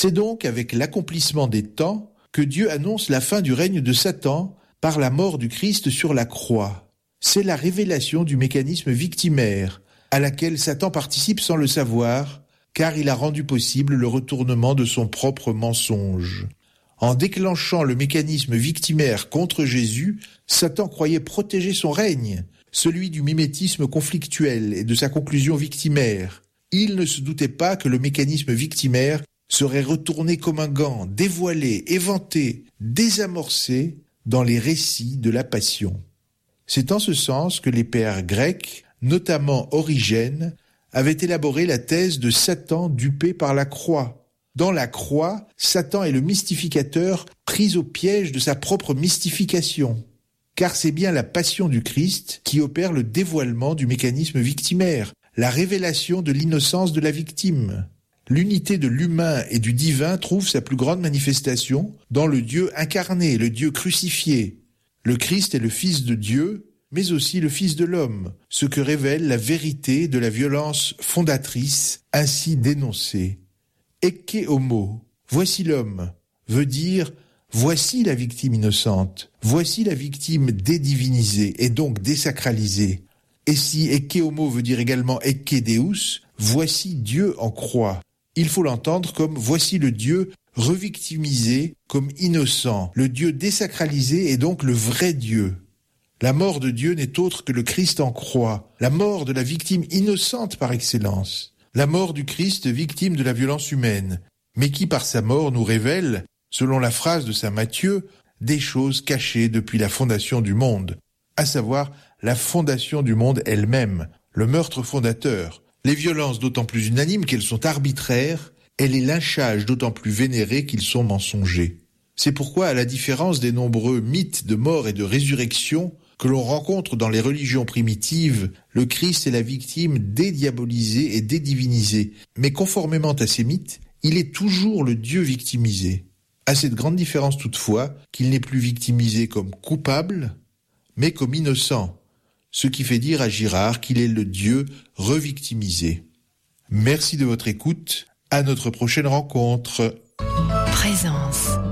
C'est donc avec l'accomplissement des temps que Dieu annonce la fin du règne de Satan par la mort du Christ sur la croix. C'est la révélation du mécanisme victimaire, à laquelle Satan participe sans le savoir, car il a rendu possible le retournement de son propre mensonge. En déclenchant le mécanisme victimaire contre Jésus, Satan croyait protéger son règne, celui du mimétisme conflictuel et de sa conclusion victimaire. Il ne se doutait pas que le mécanisme victimaire serait retourné comme un gant, dévoilé, éventé, désamorcé dans les récits de la Passion. C'est en ce sens que les pères grecs, notamment Origène, avaient élaboré la thèse de Satan dupé par la croix. Dans la croix, Satan est le mystificateur pris au piège de sa propre mystification. Car c'est bien la passion du Christ qui opère le dévoilement du mécanisme victimaire, la révélation de l'innocence de la victime. L'unité de l'humain et du divin trouve sa plus grande manifestation dans le Dieu incarné, le Dieu crucifié. Le Christ est le Fils de Dieu, mais aussi le Fils de l'homme, ce que révèle la vérité de la violence fondatrice ainsi dénoncée. Ecce homo, voici l'homme, veut dire voici la victime innocente, voici la victime dédivinisée et donc désacralisée. Et si ecce homo veut dire également ecce deus, voici Dieu en croix. Il faut l'entendre comme voici le Dieu revictimisé comme innocent, le Dieu désacralisé est donc le vrai Dieu. La mort de Dieu n'est autre que le Christ en croix, la mort de la victime innocente par excellence, la mort du Christ victime de la violence humaine, mais qui par sa mort nous révèle, selon la phrase de saint Matthieu, des choses cachées depuis la fondation du monde, à savoir la fondation du monde elle-même, le meurtre fondateur, les violences d'autant plus unanimes qu'elles sont arbitraires, et les lynchages d'autant plus vénérés qu'ils sont mensongers. C'est pourquoi, à la différence des nombreux mythes de mort et de résurrection que l'on rencontre dans les religions primitives, le Christ est la victime dédiabolisée et dédivinisée. Mais conformément à ces mythes, il est toujours le Dieu victimisé. À cette grande différence toutefois qu'il n'est plus victimisé comme coupable, mais comme innocent, ce qui fait dire à Girard qu'il est le Dieu revictimisé. Merci de votre écoute. À notre prochaine rencontre. Présence.